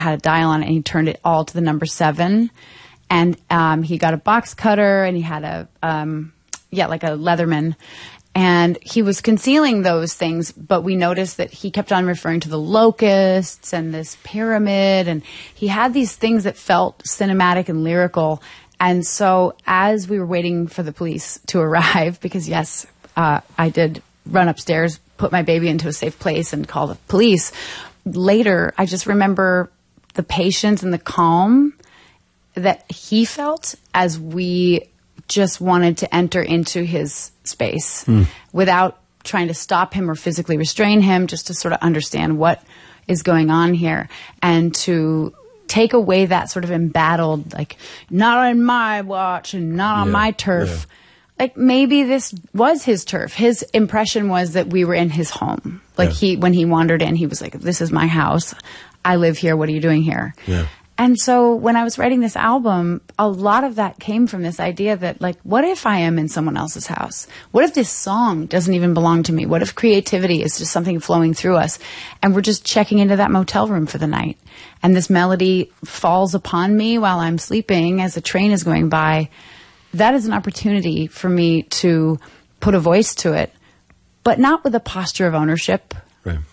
had a dial on it, and he turned it all to the number 7. And he got a box cutter, and he had like a Leatherman. And he was concealing those things, but we noticed that he kept on referring to the locusts and this pyramid, and he had these things that felt cinematic and lyrical. And so as we were waiting for the police to arrive, because yes, I did run upstairs, put my baby into a safe place and call the police. Later, I just remember the patience and the calm that he felt as we just wanted to enter into his space without trying to stop him or physically restrain him, just to sort of understand what is going on here and to take away that sort of embattled, like, not on my watch and not on my turf. Yeah. Like, maybe this was his turf. His impression was that we were in his home. Like, when he wandered in, he was like, this is my house. I live here. What are you doing here? Yeah. And so when I was writing this album, a lot of that came from this idea that, like, what if I am in someone else's house? What if this song doesn't even belong to me? What if creativity is just something flowing through us and we're just checking into that motel room for the night? And this melody falls upon me while I'm sleeping as a train is going by. That is an opportunity for me to put a voice to it, but not with a posture of ownership. Right.